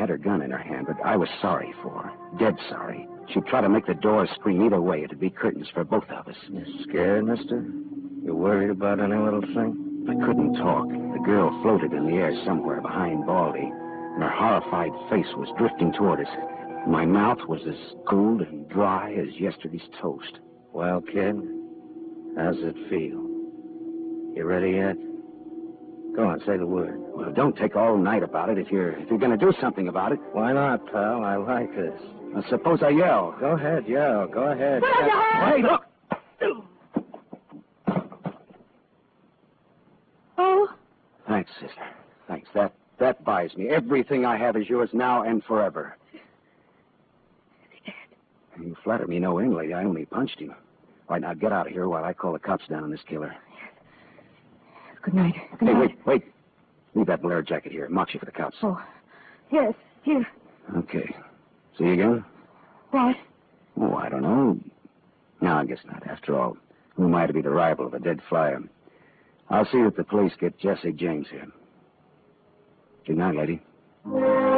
had her gun in her hand, but I was sorry for her. Dead sorry. She'd try to make the doors scream either way. It'd be curtains for both of us. You scared, mister? You worried about any little thing? I couldn't talk. The girl floated in the air somewhere behind Baldy, and her horrified face was drifting toward us. My mouth was as cold and dry as yesterday's toast. Well, kid, how's it feel? You ready yet? Go on, say the word. Well, don't take all night about it if you're going to do something about it. Why not, pal? I like this. Well, suppose I yell. Go ahead, yell. Go ahead. Hey, look! Oh? Thanks, sister. Thanks. That buys me. Everything I have is yours now and forever. You flatter me no end, lady. I only punched him. All right, now get out of here while I call the cops down on this killer. Good night. Good Hey, night. wait. Leave that Blair jacket here. It marks you for the cops. Oh, yes, here. Okay. See you again? What? Oh, I don't know. No, I guess not. After all, who am I to be the rival of a dead flyer? I'll see that the police get Jesse James here. Good night, lady.